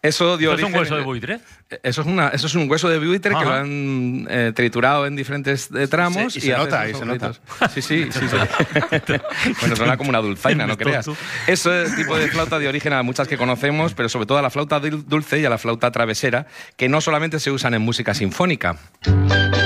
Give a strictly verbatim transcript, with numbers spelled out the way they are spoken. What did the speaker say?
Eso dio ¿Eso es un origen- hueso de buitre? Eso es, una, eso es un hueso de buitre Ajá. que lo han eh, triturado en diferentes eh, tramos. Sí, y se hace nota, esos y se nota. sonidos. Sí, sí, sí. sí. Bueno, suena como una dulzaina, no creas. Ese tipo de flauta dio origen a muchas que conocemos, pero sobre todo a la flauta dul- dulce y a la flauta travesera, que no solamente se usan en música sinfónica.